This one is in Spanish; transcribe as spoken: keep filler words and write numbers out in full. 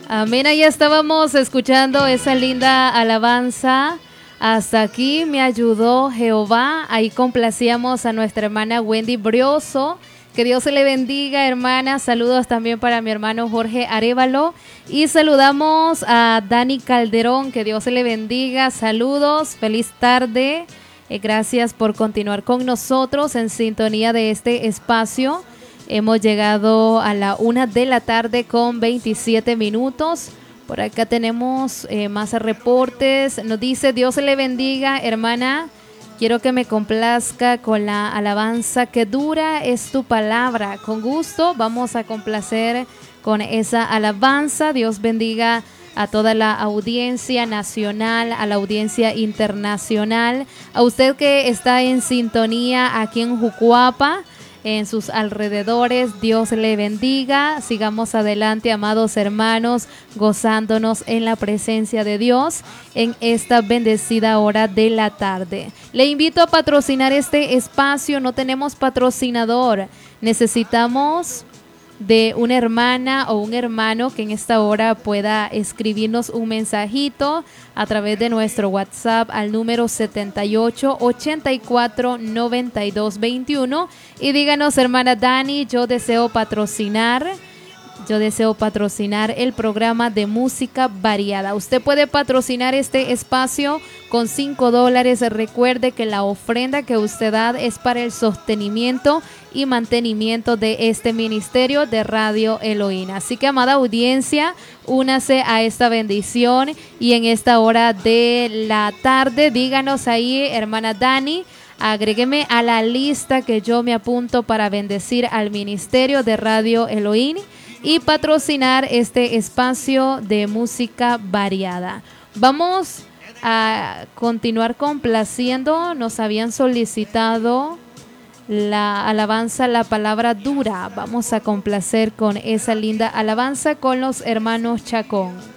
Amén, ahí estábamos escuchando esa linda alabanza. Hasta aquí me ayudó Jehová. Ahí complacíamos a nuestra hermana Wendy Brioso. Que Dios se le bendiga, hermana. Saludos también para mi hermano Jorge Arévalo. Y saludamos a Dani Calderón. Que Dios se le bendiga. Saludos. Feliz tarde. Eh, gracias por continuar con nosotros en sintonía de este espacio. Hemos llegado a la una de la tarde con veintisiete minutos. Por acá tenemos eh, más reportes. Nos dice: Dios se le bendiga, hermana. Quiero que me complazca con la alabanza que dura es tu palabra. Con gusto vamos a complacer con esa alabanza. Dios bendiga a toda la audiencia nacional, a la audiencia internacional, a usted que está en sintonía aquí en Jucuapa, en sus alrededores. Dios le bendiga. Sigamos adelante, amados hermanos, gozándonos en la presencia de Dios en esta bendecida hora de la tarde. Le invito a patrocinar este espacio. No tenemos patrocinador. Necesitamos de una hermana o un hermano que en esta hora pueda escribirnos un mensajito a través de nuestro WhatsApp al número setenta y ocho, ochenta y cuatro, noventa y dos, veintiuno y díganos: hermana Dani, yo deseo patrocinar Yo deseo patrocinar el programa de música variada. Usted puede patrocinar este espacio con cinco dólares. Recuerde que la ofrenda que usted da es para el sostenimiento y mantenimiento de este ministerio de Radio Elohim. Así que, amada audiencia, únase a esta bendición y en esta hora de la tarde, díganos ahí: hermana Dani, agrégueme a la lista que yo me apunto para bendecir al ministerio de Radio Elohim y patrocinar este espacio de música variada. Vamos a continuar complaciendo. Nos habían solicitado la alabanza, la palabra dura. Vamos a complacer con esa linda alabanza con los hermanos Chacón.